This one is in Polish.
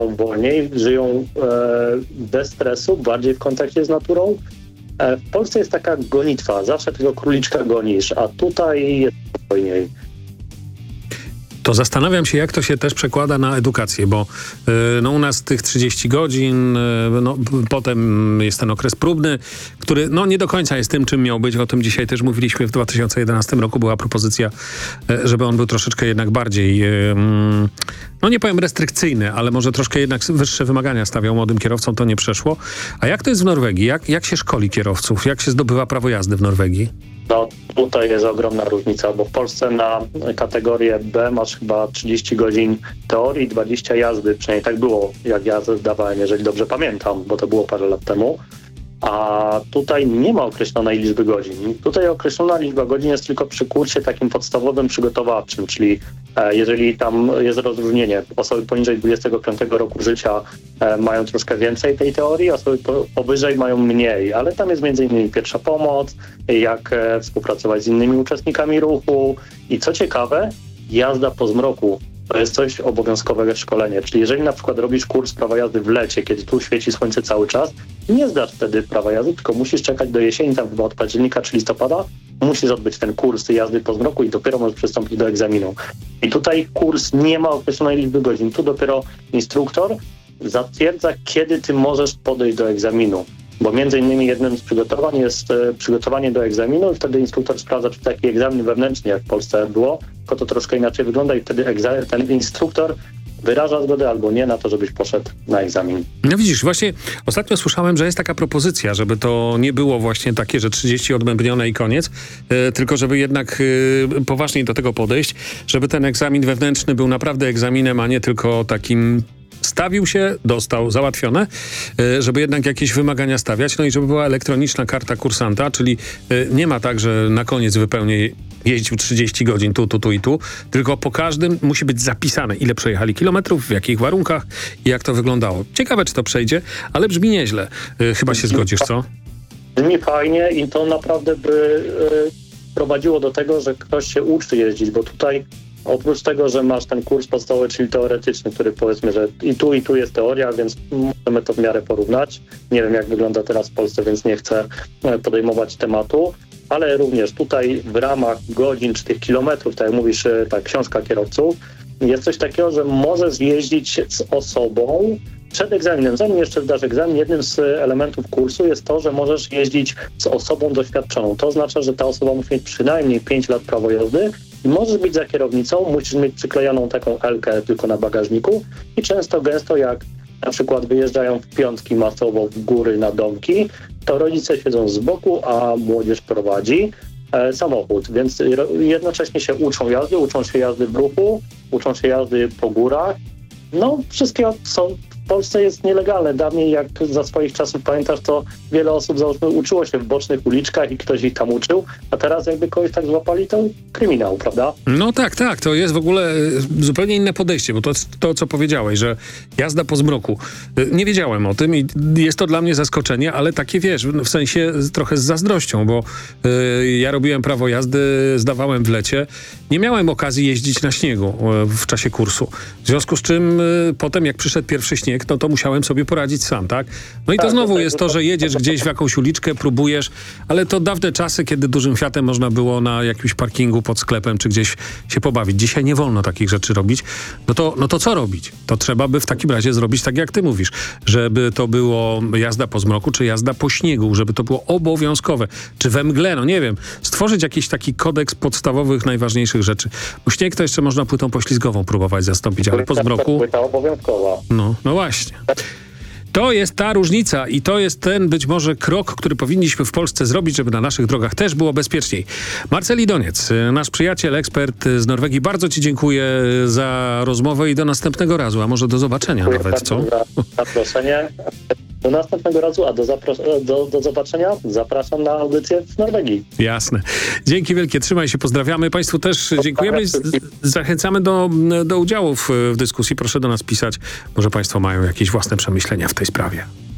wolniej, żyją bez stresu, bardziej w kontakcie z naturą. W Polsce jest taka gonitwa, zawsze tego króliczka gonisz, a tutaj jest spokojniej. To zastanawiam się, jak to się też przekłada na edukację, bo u nas tych 30 godzin, potem jest ten okres próbny, który nie do końca jest tym, czym miał być. O tym dzisiaj też mówiliśmy. W 2011 roku była propozycja, żeby on był troszeczkę jednak bardziej, nie powiem restrykcyjny, ale może troszkę jednak wyższe wymagania stawiał młodym kierowcom. To nie przeszło. A jak to jest w Norwegii? Jak się szkoli kierowców? Jak się zdobywa prawo jazdy w Norwegii? No tutaj jest ogromna różnica, bo w Polsce na kategorię B masz chyba 30 godzin teorii, 20 jazdy, przynajmniej tak było, jak ja zdawałem, jeżeli dobrze pamiętam, bo to było parę lat temu. A tutaj nie ma określonej liczby godzin. Tutaj określona liczba godzin jest tylko przy kursie takim podstawowym, przygotowawczym, czyli jeżeli tam jest rozróżnienie, osoby poniżej 25 roku życia mają troszkę więcej tej teorii, osoby powyżej mają mniej, ale tam jest m.in. pierwsza pomoc, jak współpracować z innymi uczestnikami ruchu i co ciekawe, jazda po zmroku. To jest coś obowiązkowego szkolenie. Czyli jeżeli na przykład robisz kurs prawa jazdy w lecie, kiedy tu świeci słońce cały czas, nie zdasz wtedy prawa jazdy, tylko musisz czekać do jesieni, tam chyba od października czy listopada, musisz odbyć ten kurs jazdy po zmroku i dopiero możesz przystąpić do egzaminu. I tutaj kurs nie ma określonej liczby godzin. Tu dopiero instruktor zatwierdza, kiedy ty możesz podejść do egzaminu. Bo między innymi jednym z przygotowań jest przygotowanie do egzaminu i wtedy instruktor sprawdza, czy taki egzamin wewnętrzny, jak w Polsce było, tylko to troszkę inaczej wygląda i wtedy ten instruktor wyraża zgodę albo nie na to, żebyś poszedł na egzamin. No widzisz, właśnie ostatnio słyszałem, że jest taka propozycja, żeby to nie było właśnie takie, że 30 odbębnione i koniec, tylko żeby jednak poważniej do tego podejść, żeby ten egzamin wewnętrzny był naprawdę egzaminem, a nie tylko takim stawił się, dostał, załatwione, żeby jednak jakieś wymagania stawiać, no i żeby była elektroniczna karta kursanta, czyli nie ma tak, że na koniec wypełnię jeździł 30 godzin tu i tu, tylko po każdym musi być zapisane, ile przejechali kilometrów, w jakich warunkach i jak to wyglądało. Ciekawe, czy to przejdzie, ale brzmi nieźle. Chyba się zgodzisz, co? Brzmi fajnie i to naprawdę by prowadziło do tego, że ktoś się uczy jeździć, bo tutaj oprócz tego, że masz ten kurs podstawowy, czyli teoretyczny, który powiedzmy, że i tu jest teoria, więc możemy to w miarę porównać. Nie wiem, jak wygląda teraz w Polsce, więc nie chcę podejmować tematu, ale również tutaj w ramach godzin czy tych kilometrów, tak jak mówisz, ta książka kierowców, jest coś takiego, że możesz jeździć z osobą przed egzaminem. Zanim jeszcze zdasz egzamin, jednym z elementów kursu jest to, że możesz jeździć z osobą doświadczoną. To oznacza, że ta osoba musi mieć przynajmniej 5 lat prawo jazdy i możesz być za kierownicą, musisz mieć przyklejoną taką L-kę tylko na bagażniku i często gęsto jak na przykład wyjeżdżają w piątki masowo w góry na domki, to rodzice siedzą z boku, a młodzież prowadzi samochód, więc jednocześnie się uczą się jazdy w ruchu, uczą się jazdy po górach. No, wszystkie są w Polsce jest nielegalne. Dawniej, jak za swoich czasów pamiętasz, to wiele osób uczyło się w bocznych uliczkach i ktoś ich tam uczył, a teraz jakby kogoś tak złapali, to kryminał, prawda? No tak, to jest w ogóle zupełnie inne podejście, bo to co powiedziałeś, że jazda po zmroku. Nie wiedziałem o tym i jest to dla mnie zaskoczenie, ale takie wiesz, w sensie trochę z zazdrością, bo ja robiłem prawo jazdy, zdawałem w lecie, nie miałem okazji jeździć na śniegu w czasie kursu. W związku z czym potem jak przyszedł pierwszy śnieg, no to musiałem sobie poradzić sam, tak? No i to znowu jest to, że jedziesz gdzieś w jakąś uliczkę, próbujesz, ale to dawne czasy, kiedy dużym Fiatem można było na jakimś parkingu pod sklepem, czy gdzieś się pobawić. Dzisiaj nie wolno takich rzeczy robić. No to co robić? To trzeba by w takim razie zrobić tak, jak ty mówisz, żeby to było jazda po zmroku, czy jazda po śniegu, żeby to było obowiązkowe, czy we mgle, no nie wiem, stworzyć jakiś taki kodeks podstawowych, najważniejszych rzeczy. Bo śnieg to jeszcze można płytą poślizgową próbować zastąpić, ale po zmroku... Płyta obowiązkowa. No właśnie. To jest ta różnica i to jest ten być może krok, który powinniśmy w Polsce zrobić, żeby na naszych drogach też było bezpieczniej. Marcel Idoniec, nasz przyjaciel, ekspert z Norwegii, bardzo ci dziękuję za rozmowę i do następnego razu, a może do zobaczenia nawet, co? Za zaproszenie. Do następnego razu, a do zobaczenia zapraszam na audycję w Norwegii. Jasne. Dzięki wielkie, trzymaj się, pozdrawiamy. Państwu też dziękujemy. Zachęcamy do udziału w dyskusji. Proszę do nas pisać. Może państwo mają jakieś własne przemyślenia w tej sprawie.